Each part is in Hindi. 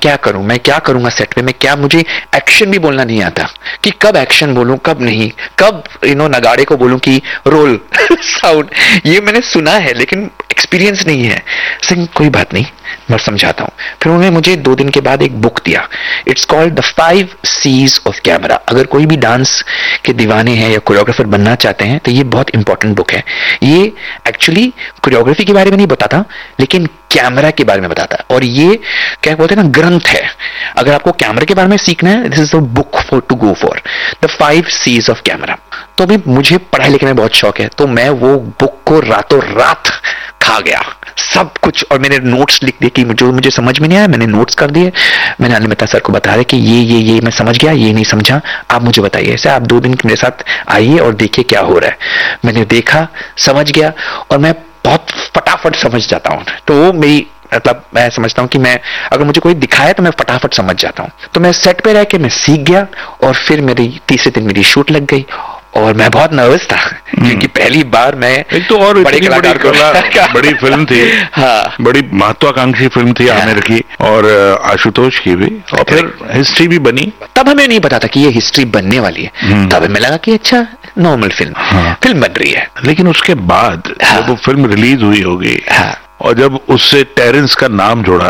क्या करूं, मैं क्या करूंगा सेट पे, मैं क्या, मुझे एक्शन भी बोलना नहीं आता कि कब एक्शन बोलूं कब नहीं, कब नगाड़े को बोलूं कि रोल साउंड। ये मैंने सुना है लेकिन एक्सपीरियंस नहीं है। सिंह कोई बात नहीं, मैं समझाता हूँ। फिर उन्होंने मुझे 2 दिन के बाद एक बुक दिया, it's called the 5 C's of camera. अगर कोई भी डांस के दीवाने हैं या कोरियोग्राफर बनना चाहते हैं तो ये बहुत इंपॉर्टेंट बुक है। ये एक्चुअली कोरियोग्राफी के बारे में नहीं बताता लेकिन कैमरा के बारे में बताता है, और ये क्या बोलते हैं ना, ग्रंथ है। अगर आपको कैमरा के बारे में सीखना है, this is the book for to go for, the 5 C's of camera. तो अभी मुझे पढ़ाई लिखने में बहुत शौक है, तो मैं वो बुक को रातों रात खा गया सब कुछ, और मैंने नोट्स लिख दिए कि जो मुझे समझ में नहीं आया मैंने नोट्स कर दिए। मैंने अनिल मेहता सर को बता रहे कि ये मैं समझ गया, ये नहीं समझा, आप मुझे बताइए। ऐसे आप 2 दिन मेरे साथ आइए और देखिए क्या हो रहा है। मैंने देखा, समझ गया, और मैं बहुत फटाफट समझ जाता हूँ। तो वो मेरी मतलब मैं समझता हूँ कि मैं, अगर मुझे कोई दिखाए तो मैं फटाफट समझ जाता हूँ। तो मैं सेट पे रह के मैं सीख गया, और फिर मेरी तीसरे दिन मेरी शूट लग गई, और मैं बहुत नर्वस था क्योंकि पहली बार मैं एक तो और बड़े कलाकार को बड़ी फिल्म थी, हाँ, बड़ी महत्वाकांक्षी फिल्म थी आमिर की और आशुतोष की भी, और फिर हिस्ट्री भी बनी। तब हमें नहीं पता था कि ये हिस्ट्री बनने वाली है, तब हमें लगा कि अच्छा नॉर्मल फिल्म बन रही है। लेकिन उसके बाद जब वो फिल्म रिलीज हुई होगी और जब उससे टेरेंस का नाम जुड़ा,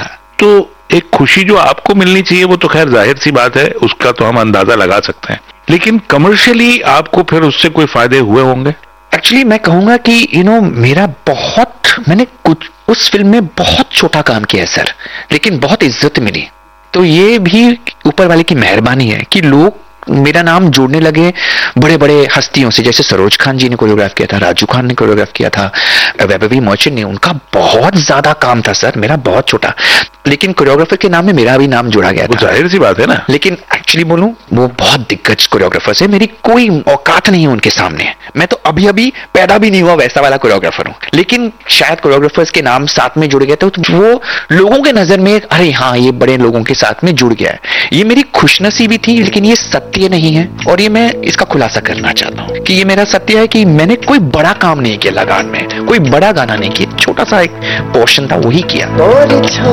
तो एक खुशी जो आपको मिलनी चाहिए वो तो खैर जाहिर सी बात है, उसका तो हम अंदाजा लगा सकते हैं, लेकिन कमर्शियली आपको फिर उससे कोई फायदे हुए होंगे? एक्चुअली मैं कहूंगा कि मेरा मैंने कुछ उस फिल्म में बहुत छोटा काम किया है सर, लेकिन बहुत इज्जत मिली। तो ये भी ऊपर वाले की मेहरबानी है कि लोग मेरा नाम जोड़ने लगे बड़े बड़े हस्तियों से, जैसे सरोज खान जी ने कोरियोग्राफ किया था, राजू खान ने कोरियोग्राफ किया था, वैभवी मर्चेंट ने, उनका बहुत ज्यादा काम था सर, मेरा बहुत छोटा, लेकिन कोरियोग्राफर के नाम में मेरा भी नाम जोड़ा गया था। जाहिर सी बात है ना। लेकिन एक्चुअली बोलूं वो बहुत दिग्गज कोरियोग्राफर्स है, मेरी कोई औकात नहीं है उनके सामने, मैं तो अभी अभी पैदा भी नहीं हुआ वैसा वाला कोरियोग्राफर हूँ। लेकिन शायद कोरियोग्राफर्स के नाम साथ में जुड़ गए थे, तो वो लोगों के नजर में अरे हाँ ये बड़े लोगों के साथ में जुड़ गया है। ये मेरी खुशनसीबी थी, लेकिन ये सत्य नहीं है, और ये मैं इसका खुलासा करना चाहता हूँ कि ये मेरा सत्य है कि मैंने कोई बड़ा काम नहीं किया लगान में, कोई बड़ा गाना नहीं किया, छोटा सा एक पोर्शन था वही किया।